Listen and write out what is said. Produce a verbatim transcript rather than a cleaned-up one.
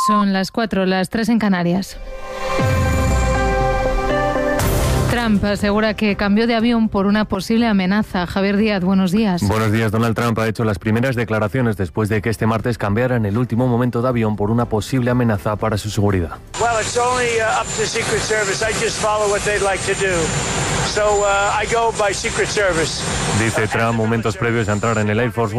Son las cuatro, las tres en Canarias. Trump asegura que cambió de avión por una posible amenaza. Javier Díaz, buenos días. Buenos días. Donald Trump ha hecho las primeras declaraciones después de que este martes cambiara en el último momento de avión por una posible amenaza para su seguridad. Well, it's only uh, up to Secret Service. I just follow what they'd like to do. So uh, I go by Secret Service. Dice Trump momentos previos a entrar en el Air Force